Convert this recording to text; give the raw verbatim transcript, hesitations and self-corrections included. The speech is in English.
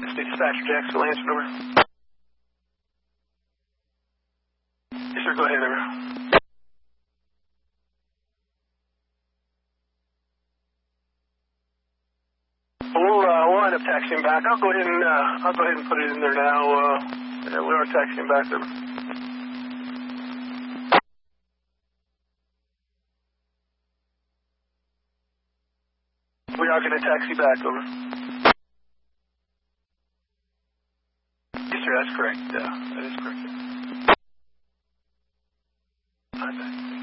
State Dispatcher Jacksonville, answer over. Yes, sir, go ahead, over. We'll, uh, we'll end up taxiing back. I'll go ahead and, uh, I'll go ahead and put it in there now. Uh, yeah, we are taxiing back, over. We are going to taxi back, over. Yes, sir, that's correct. Uh, that is correct. I